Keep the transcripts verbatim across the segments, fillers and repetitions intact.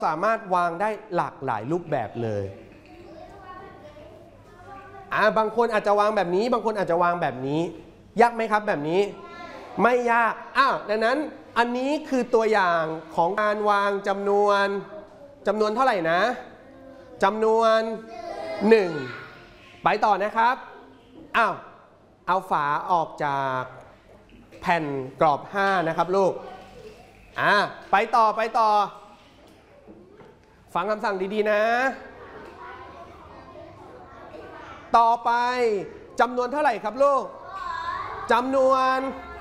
สามารถวางได้หลากหลายรูปแบบเลยอ่าบางคนอาจจะวางแบบนี้บางคนอาจจะวางแบบนี้ยากไหมครับแบบนี้ไม่ยากอ้าวดังนั้นอันนี้คือตัวอย่างของการวางจำนวนจำนวนเท่าไหร่นะจำนวนหนึ่งไปต่อนะครับอ้าวเอาฝาออกจากแผ่นกรอบห้านะครับลูกอ่าไปต่อไปต่อฟังคำสั่งดีๆนะต่อไปจำนวนเท่าไหร่ครับลูกจำนวน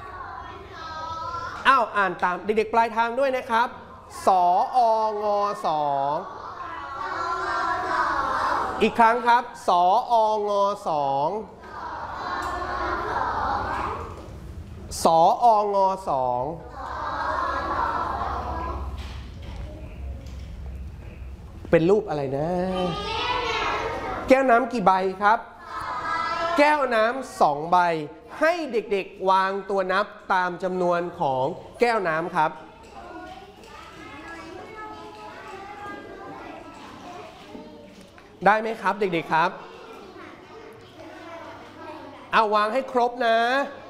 อ้าวอ่านตามเด็กๆปลายทางด้วยนะครับสอองสองอีกครั้งครับสอองสองสอองสองเป็นรูปอะไรนะแก้วน้ำกี่ใบครับแก้วน้ำสองใบให้เด็กๆวางตัวนับตามจำนวนของแก้วน้ำครับได้ไหมครับเด็กๆครับเอาวางให้ครบนะ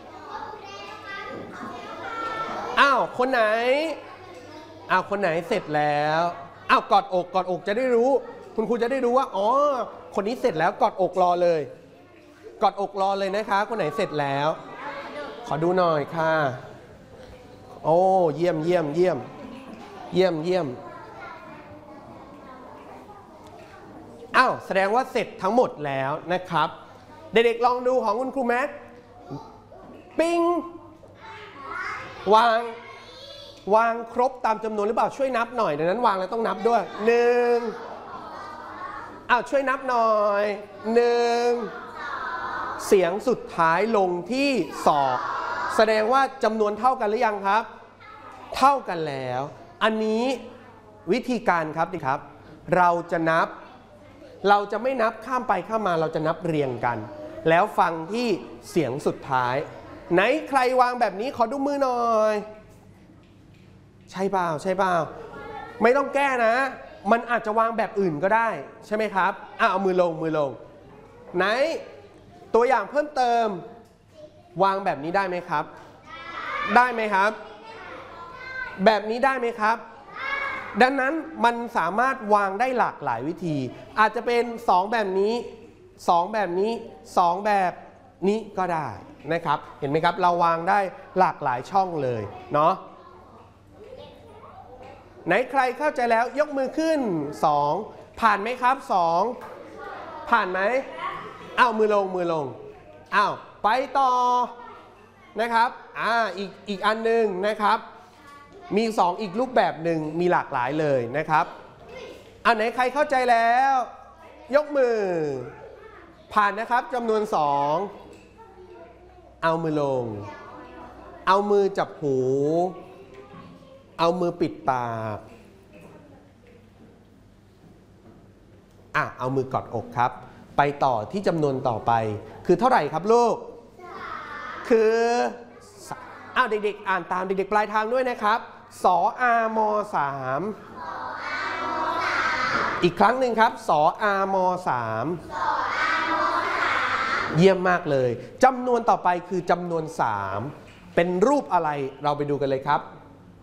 อ้าวคนไหนอ้าวคนไหนเสร็จแล้วอ้าวกอดอกกอดอกจะได้รู้คุณครูจะได้รู้ว่าอ๋อคนนี้เสร็จแล้วกอดอกรอเลยกอดอกรอเลยนะคะคนไหนเสร็จแล้วขอดูหน่อยค่ะโอ้เยี่ยมเยี่ยมเยี่ยมเยี่ยมเยี่ยมอ้าวแสดงว่าเสร็จทั้งหมดแล้วนะครับเด็กๆลองดูของคุณครูแม็กปิ้งวางวางครบตามจำนวนหรือเปล่าช่วยนับหน่อยดังนั้นวางแล้วต้องนับด้วยหนึ่งอ้าวช่วยนับหน่อยหนึ่งเสียงสุดท้ายลงที่สองแสดงว่าจำนวนเท่ากันหรือยังครับเท่ากันแล้วอันนี้วิธีการครับดิครับเราจะนับเราจะไม่นับข้ามไปข้ามมาเราจะนับเรียงกันแล้วฟังที่เสียงสุดท้ายไหนใครวางแบบนี้ขอดูมือหน่อยใช่เปล่าใช่เปล่าไม่ต้องแก้นะมันอาจจะวางแบบอื่นก็ได้ใช่ไหมครับอ่ะเอามือลงมือลงไหนตัวอย่างเพิ่มเติมวางแบบนี้ได้ไหมครับได้ไหมครับแบบนี้ได้ไหมครับดังนั้นมันสามารถวางได้หลากหลายวิธีอาจจะเป็นสองแบบนี้สองแบบนี้สองแบบนี้ก็ได้นะครับเห็นไหมครับเราวางได้หลากหลายช่องเลยเนาะไหนใครเข้าใจแล้วยกมือขึ้นสองผ่านไหมครับสองผ่านไหมอ้าวมือลงมือลงอ้าวไปต่อนะครับอ่าอีกอีกอันหนึ่งนะครับมีสองอีกรูปแบบหนึ่งมีหลากหลายเลยนะครับอันไหนใครเข้าใจแล้วยกมือผ่านนะครับจำนวนสองเอามือลงเอามือจับหูเอามือปิดปากอ่ะเอามือกอดอกครับไปต่อที่จำนวนต่อไปคือเท่าไหร่ครับลูกคืออ้าวเด็กๆอ่านตามเด็กๆปลายทางด้วยนะครับสออามสามอีกครั้งหนึ่งครับสออามสามเยี่ยมมากเลยจำนวนต่อไปคือจำนวนสามเป็นรูปอะไรเราไปดูกันเลยครับ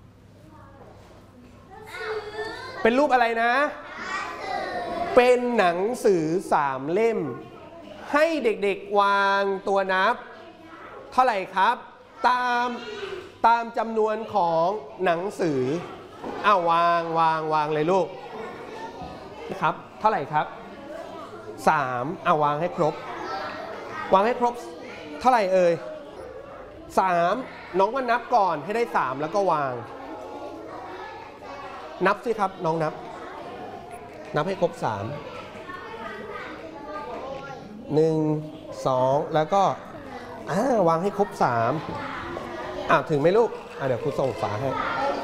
เป็นรูปอะไรนะเป็นหนังสือสามเล่มให้เด็กๆวางตัวนับเท่าไหร่ครับตามตามจำนวนของหนังสืออ้าววางวางวางเลยลูกนะครับเท่าไหร่ครับสามอ้าววางให้ครบวางให้ครบเท่าไหร่เอ่ยสามน้องก็นับก่อนให้ได้สามแล้วก็วางนับสิครับน้องนับนับให้ครบสามหนึ่งสองแล้วก็อ่าวางให้ครบสามอ่ะถึงไหมลูกอ่ะเดี๋ยวครูส่งฝาให้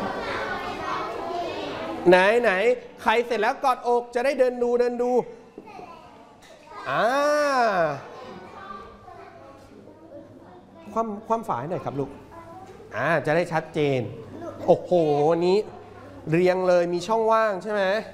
ไหนไหนใครเสร็จแล้วกอดอกจะได้เดินดูเดินดูอ่าความความฝาให้หน่อยครับลูกอ่าจะได้ชัดเจนโอ้โหนี้เรียงเลยมีช่องว่างใช่ไหม